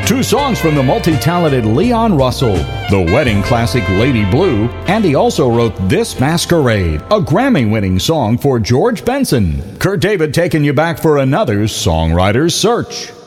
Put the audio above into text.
Two songs from the multi-talented Leon Russell, the wedding classic Lady Blue, and he also wrote This Masquerade, a Grammy-winning song for George Benson. Kurt David taking you back for another Songwriter's Search.